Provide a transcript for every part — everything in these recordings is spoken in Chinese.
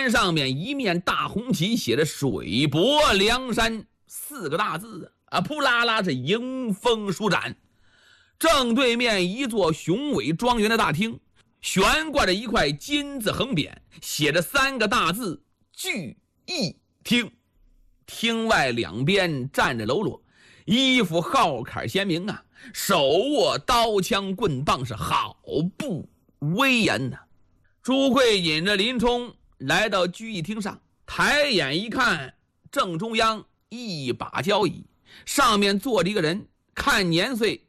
船上面一面大红旗，写着水泊梁山4个大字啊，扑啦啦是迎风舒展。正对面一座雄伟庄园的大厅，悬挂着一块金字横匾，写着3个大字聚义厅。厅外两边站着喽啰，衣服号坎鲜明啊，手握刀枪棍棒，是好不威严呐。朱贵引着林冲来到聚义厅上，抬眼一看，正中央一把交椅，上面坐着一个人，看年岁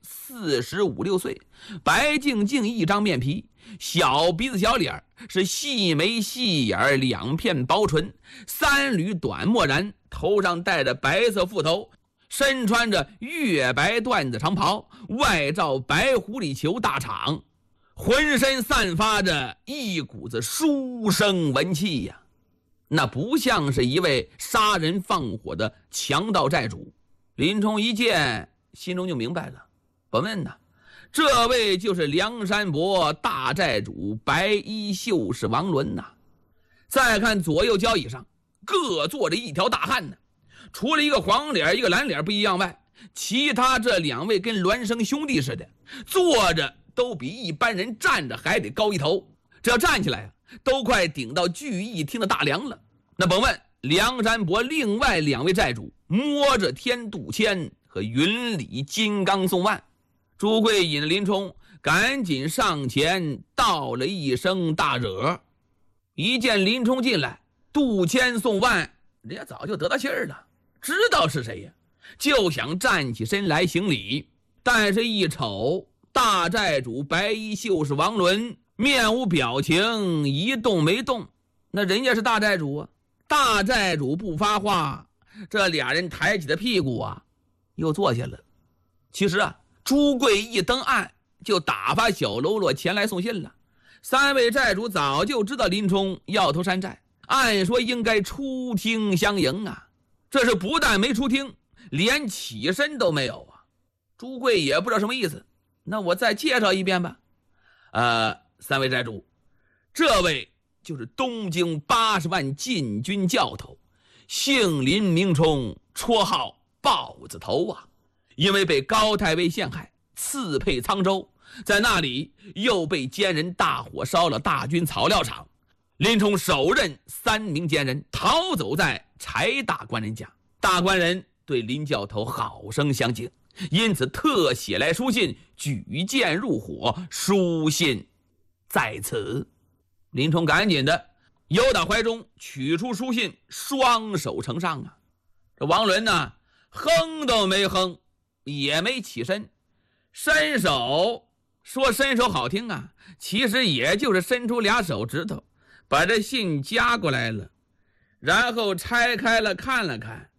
45、6岁，白净净一张面皮，小鼻子小脸，是细眉细眼，2片薄唇，3缕短墨髯，头上戴着白色副头，身穿着月白缎子长袍，外罩白狐狸裘大氅，浑身散发着一股子书生文气呀，那不像是一位杀人放火的强盗债主。林冲一见，心中就明白了，不问呐，这位就是梁山伯大债主白衣秀士王伦呐。再看左右交椅上各坐着一条大汉呢，除了一个黄脸一个蓝脸不一样外，其他这2位跟孪生兄弟似的，坐着都比一般人站着还得高一头，这要站起来啊，都快顶到聚义厅的大梁了。那甭问，梁山伯另外2位债主摸着天杜谦和云里金刚宋万。朱贵引林冲赶紧上前道了一声大惹。一见林冲进来，杜谦宋万人家早就得到气儿了，知道是谁呀，就想站起身来行礼，但是一瞅大债主白衣秀士王伦面无表情，一动没动。那人家是大债主啊，大债主不发话，这俩人抬起的屁股啊又坐下了。其实啊，朱贵一登岸就打发小喽啰前来送信了。3位债主早就知道林冲要投山寨，按说应该出厅相迎啊，这是不但没出厅，连起身都没有啊。朱贵也不知道什么意思，那我再介绍一遍吧。3位债主，这位就是东京80万禁军教头，姓林名冲，绰号豹子头啊。因为被高太尉陷害，刺配沧州，在那里又被奸人大火烧了大军草料场。林冲手刃3名奸人，逃走在柴大官人家。大官人对林教头好生相敬，因此特写来书信，举荐入伙，书信在此。林冲赶紧的由打怀中取出书信，双手呈上啊。这王伦呢，哼都没哼，也没起身，伸手，说伸手好听啊，其实也就是伸出2手指头，把这信夹过来了，然后拆开了看了看，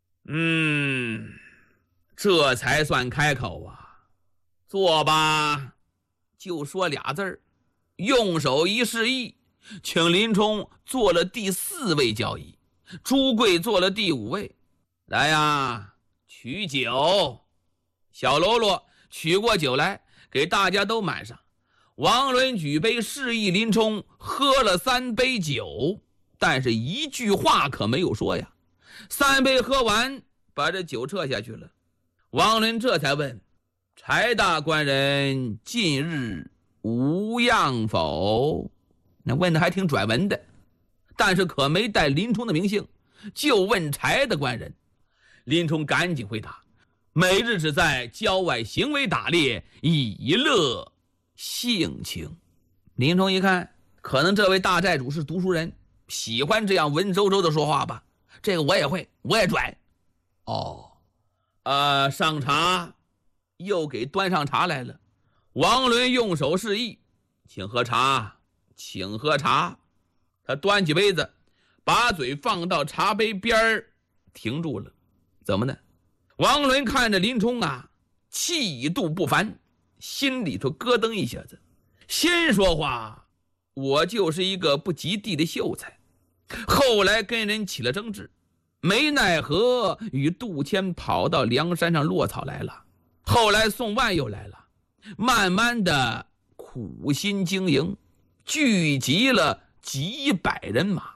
这才算开口啊。坐吧，就说俩字儿，用手一示意，请林冲做了第4位交椅，朱贵做了第5位。来呀，取酒。小喽啰取过酒来，给大家都满上。王伦举杯示意林冲喝了3杯酒，但是一句话可没有说呀。3杯喝完，把这酒撤下去了。王伦这才问：柴大官人近日无恙否？那问的还挺拽文的，但是可没带林冲的名姓，就问柴大官人。林冲赶紧回答：每日只在郊外行为打猎，以乐性情。林冲一看，可能这位大债主是读书人，喜欢这样文绉绉的说话吧，这个我也会，我也拽。上茶。又给端上茶来了。王伦用手示意：请喝茶，请喝茶。他端起杯子，把嘴放到茶杯边儿，停住了。怎么呢？王伦看着林冲啊，气度不凡，心里头咯噔一下子。先说话，我就是一个不及第的秀才，后来跟人起了争执，没奈何与杜谦跑到梁山上落草来了。后来宋万又来了，慢慢的苦心经营，聚集了几百人马，